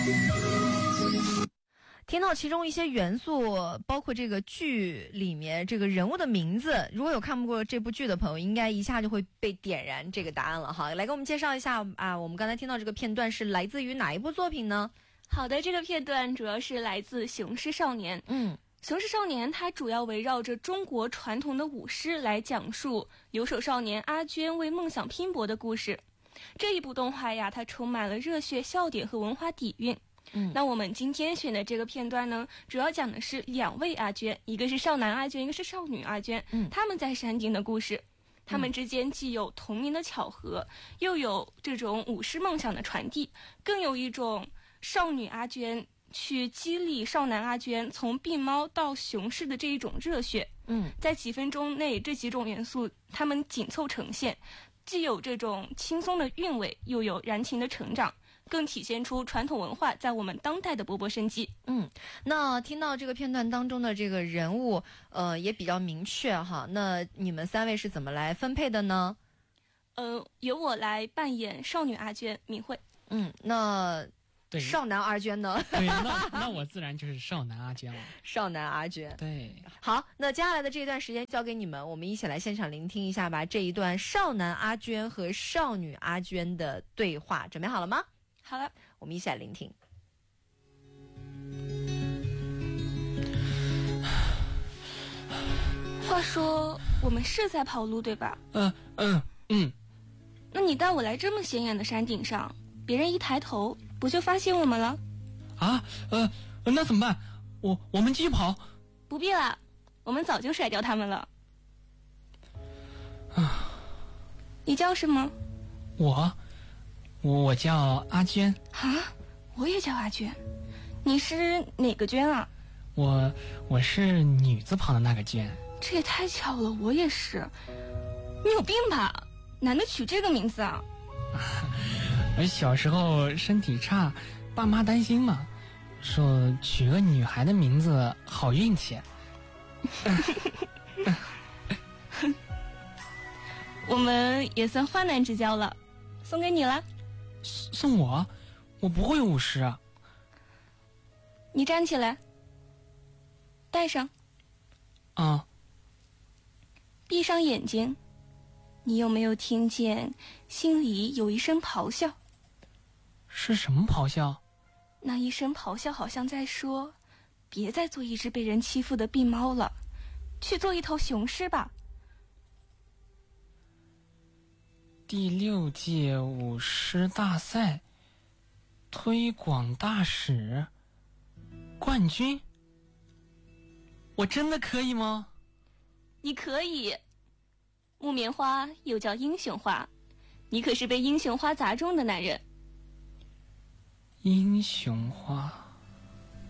听到其中一些元素，包括这个剧里面这个人物的名字，如果有看过这部剧的朋友，应该一下就会被点燃这个答案了哈。来给我们介绍一下啊，我们刚才听到这个片段是来自于哪一部作品呢？ 好的，这个片段主要是来自《雄狮少年》。《雄狮少年》它主要围绕着中国传统的舞狮来讲述留守少年阿娟为梦想拼搏的故事。这一部动画呀，它充满了热血笑点和文化底蕴。那我们今天选的这个片段呢，主要讲的是两位阿娟，一个是少男阿娟，一个是少女阿娟，他们在山顶的故事。他们之间既有同名的巧合，又有这种舞狮梦想的传递，更有一种少女阿娟去激励少男阿娟从病猫到雄狮的这一种热血。在几分钟内，这几种元素他们紧凑呈现，既有这种轻松的韵味，又有燃情的成长，更体现出传统文化在我们当代的勃勃生机。 那听到这个片段当中的这个人物，也比较明确哈。那你们三位是怎么来分配的呢？ 由我来扮演少女阿娟敏慧。 那对少男阿娟呢？ 对，那我自然就是少男阿娟了。 少男阿娟。 对， 好，那接下来的这一段时间交给你们，我们一起来现场聆听一下吧。这一段少男阿娟和少女阿娟的对话，准备好了吗？ 好了， 我们一起来聆听。 话说我们是在跑路对吧？那你带我来这么显眼的山顶上，别人一抬头不就发现我们了？ 那怎么办？我们继续跑。 不必了，我们早就甩掉他们了。你叫什么？ 我叫阿娟。 啊，我也叫阿娟。你是哪个娟啊？ 我是女字旁的那个娟。 这也太巧了，我也是。你有病吧？男的取这个名字啊？ 我小时候身体差，爸妈担心嘛，说取个女孩的名字好运气。 我们也算患难之交了，送给你了。 送我？我不会舞狮。 你站起来，戴上。闭上眼睛，你有没有听见心里有一声咆哮？ 是什么咆哮？ 那一声咆哮好像在说，别再做一只被人欺负的病猫了，去做一头雄狮吧。 第6届舞狮大赛推广大使冠军，我真的可以吗？ 你可以。木棉花又叫英雄花，你可是被英雄花砸中的男人。 英雄花。